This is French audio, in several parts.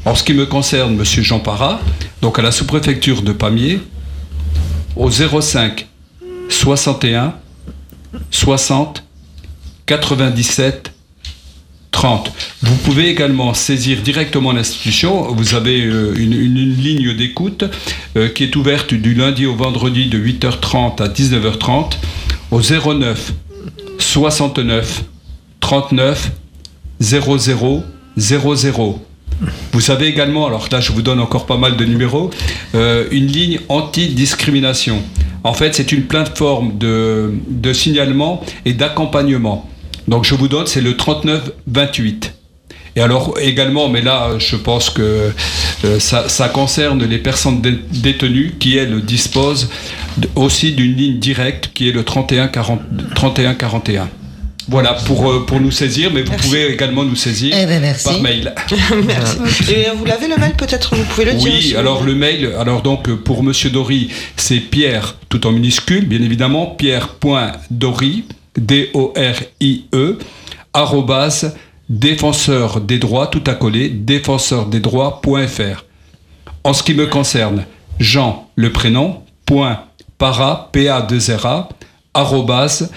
En ce qui me concerne, Monsieur Jean Parra, donc à la sous-préfecture de Pamiers, au 05 61 60 97 30. Vous pouvez également saisir directement l'institution. Vous avez une ligne d'écoute qui est ouverte du lundi au vendredi de 8h30 à 19h30 au 09 69 39 00 00. Vous avez également, alors là je vous donne encore pas mal de numéros, une ligne anti-discrimination. En fait, c'est une plateforme de signalement et d'accompagnement. Donc je vous donne, c'est le 39 28. Et alors également, mais là je pense que ça concerne les personnes détenues qui, elles, disposent aussi d'une ligne directe qui est le 31 41. Voilà, pour nous saisir, mais vous pouvez également nous saisir par mail. Merci. Et vous l'avez le mail, peut-être, vous pouvez le dire. Oui, alors le mail, alors donc pour Monsieur Dory, c'est Pierre, tout en minuscule, bien évidemment, pierre.dorie, DORIE, @ défenseur des droits, tout accolé, défenseurdesdroits.fr. En ce qui me concerne, Jean, le prénom, .para, PA2RA, @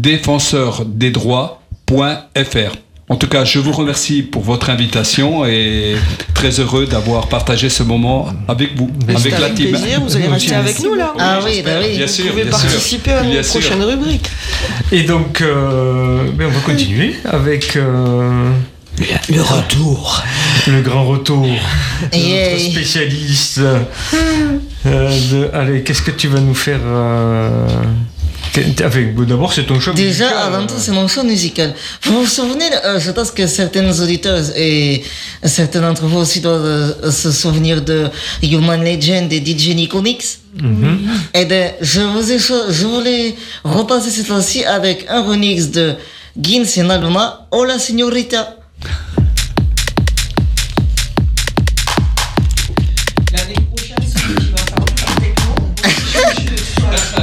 défenseurdesdroits.fr. En tout cas, je vous remercie pour votre invitation et très heureux d'avoir partagé ce moment avec vous, avec la team. Plaisir, vous allez rester avec nous là. Ah oui, bah oui. Bien sûr, vous pouvez bien participer sûr. à nos Bien sûr. prochaines rubriques. Et donc, on va continuer avec Le retour. le grand retour de Yay. notre spécialiste. Allez, qu'est-ce que tu vas nous faire d'abord, c'est ton choix Déjà, musical. avant tout, c'est mon choix musical. Vous vous souvenez, je pense que certaines auditeurs et certains d'entre vous aussi doivent se souvenir de Human Legend et DJ Nico Mix. Et bien, je voulais repasser cette fois-ci avec un remix de Gins et Naluma, Hola Señorita.